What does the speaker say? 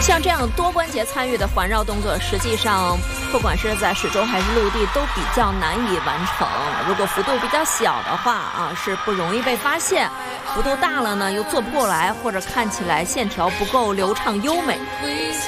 像这样多关节参与的环绕动作，实际上不管是在水中还是陆地都比较难以完成。如果幅度比较小的话是不容易被发现，幅度大了呢又做不过来，或者看起来线条不够流畅优美。